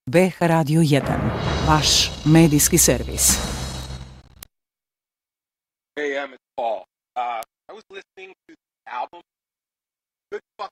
BH Radio 1, vaš medijski servis. AM, it's Paul. I was listening to the album Good